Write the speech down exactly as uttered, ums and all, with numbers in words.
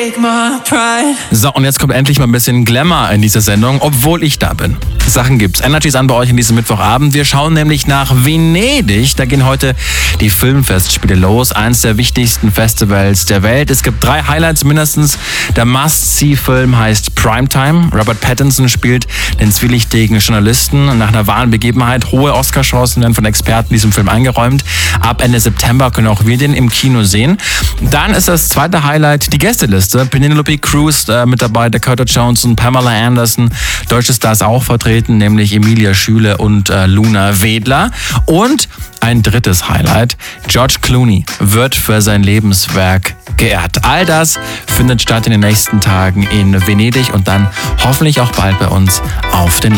take my pride. So, und jetzt kommt endlich mal ein bisschen Glamour in diese Sendung, obwohl ich da bin. Sachen gibt's. Energy ist an bei euch in diesem Mittwochabend. Wir schauen nämlich nach Venedig. Da gehen heute die Filmfestspiele los. Eins der wichtigsten Festivals der Welt. Es gibt drei Highlights mindestens. Der Must-See-Film heißt Primetime. Robert Pattinson spielt den zwielichtigen Journalisten. Nach einer wahren Begebenheit. Hohe Oscar-Chancen werden von Experten diesem Film eingeräumt. Ab Ende September können auch wir den im Kino sehen. Dann ist das zweite Highlight die Gästeliste. Penelope Cruz äh, mit dabei, Dakota Johnson, Pamela Anderson. Deutsche Stars auch vertreten, nämlich Emilia Schüle und äh, Luna Wedler. Und ein drittes Highlight, George Clooney wird für sein Lebenswerk geehrt. All das findet statt in den nächsten Tagen in Venedig und dann hoffentlich auch bald bei uns auf den